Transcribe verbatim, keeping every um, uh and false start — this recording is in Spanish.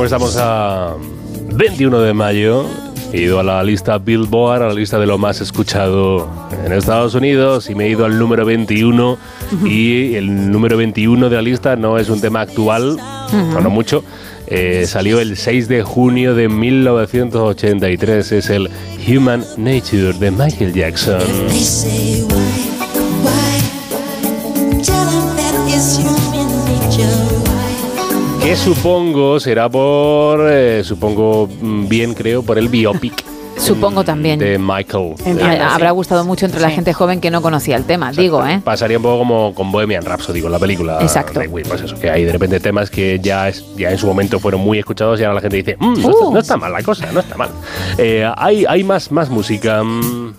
Como estamos a veintiuno de mayo, he ido a la lista Billboard, a la lista de lo más escuchado en Estados Unidos, y me he ido al número veintiuno. Uh-huh. Y el número veintiuno de la lista no es un tema actual, uh-huh. no mucho. Eh, salió el seis de junio de mil novecientos ochenta y tres. Es el Human Nature de Michael Jackson. Que supongo será por, eh, supongo bien creo, por el biopic. Supongo también. De Michael. Eh, habrá gustado mucho entre sí. la gente joven que no conocía el tema, exacto. digo, ¿eh? Pasaría un poco como con Bohemian Rhapsody, con la película. Exacto. De, pues eso, que hay de repente temas que ya, es, ya en su momento fueron muy escuchados y ahora la gente dice, mmm, no, uh. no está mal la cosa, no está mal. Eh, hay hay más, más música.